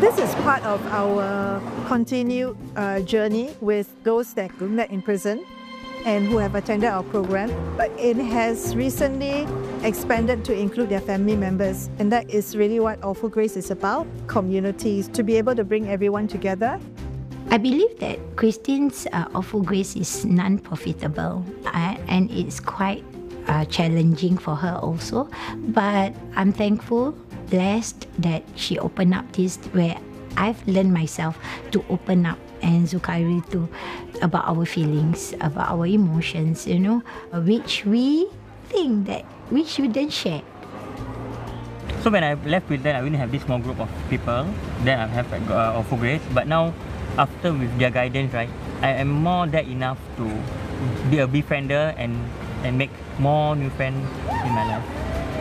This is part of our continued journey with those that are in prison and who have attended our program, but it has recently expanded to include their family members, and that is really what Awful Grace is about, communities, to be able to bring everyone together. I believe that Christine's Awful Grace is non-profitable and it's quite challenging for her also, but I'm thankful, blessed that she opened up this where I've learned myself to open up, and Zukairi too, about our feelings, about our emotions, which we think that we shouldn't share. So when I left with them, I only have this small group of people. Then I have Awful Grace. But now, after with their guidance, right, I am more than enough to be a befriender and make more new friends in my life.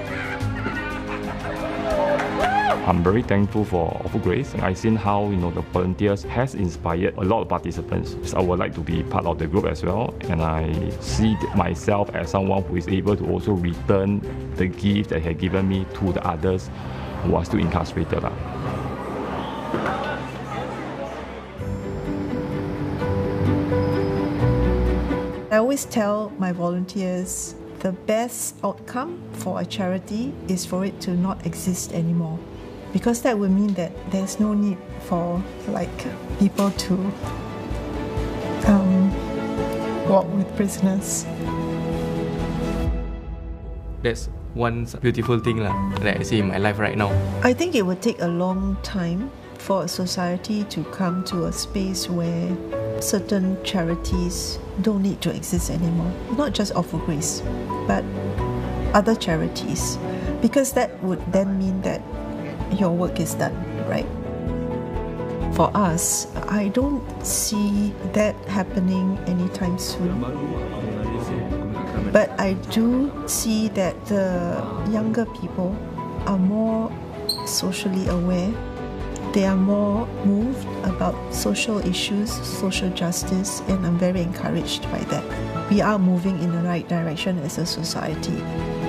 I'm very thankful for Awful Grace. I've seen how the volunteers has inspired a lot of participants. So I would like to be part of the group as well, and I see myself as someone who is able to also return the gift that he had given me to the others who are still incarcerated. I always tell my volunteers the best outcome for a charity is for it to not exist anymore, because that would mean that there's no need for people to walk with prisoners. That's one beautiful thing that I see in my life right now. I think it would take a long time for a society to come to a space where certain charities don't need to exist anymore. Not just Awful Grace, but other charities, because that would then mean that your work is done, right? For us, I don't see that happening anytime soon. But I do see that the younger people are more socially aware. They are more moved about social issues, social justice, and I'm very encouraged by that. We are moving in the right direction as a society.